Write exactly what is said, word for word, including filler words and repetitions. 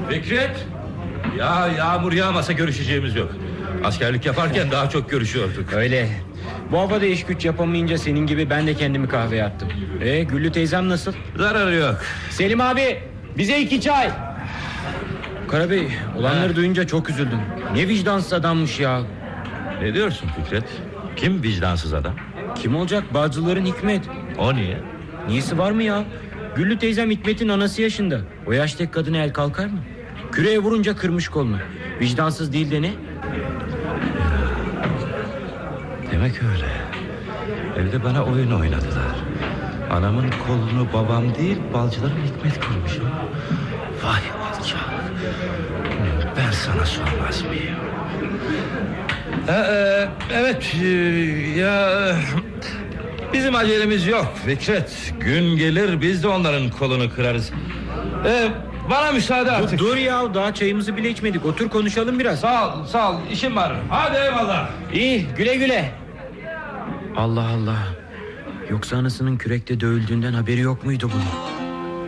Fikret. Ya yağmur yağmasa görüşeceğimiz yok. Askerlik yaparken daha çok görüşüyorduk. Öyle. Bu havada iş güç yapamayınca senin gibi ben de kendimi kahveye attım. E Güllü teyzem nasıl? Zararı yok. Selim abi, bize iki çay. Karabey, olanları ha. duyunca çok üzüldüm. Ne vicdansız adammış ya. Ne diyorsun Fikret? Kim vicdansız adam? Kim olacak? Bağcıların Hikmet. O niye? Niyesi var mı ya? Güllü teyzem Hikmet'in anası yaşında. O yaştaki kadına el kalkar mı? Küreye vurunca kırmış kolunu. Vicdansız değil de ne? Demek öyle. Evde bana oyun oynadılar. Anamın kolunu babam değil, balcıların Hikmet kırmış. Vay alçak. Ben sana sormaz mıyım? Ee, evet ya, bizim acelemiz yok Fikret. Gün gelir biz de onların kolunu kırarız. Ee, bana müsaade artık. Dur, dur ya, daha çayımızı bile içmedik. Otur konuşalım biraz. Sağ ol, sağ ol, işim var. Hadi eyvallah. İyi, güle güle. Allah Allah. Yoksa anasının kürekte dövüldüğünden haberi yok muydu bunun?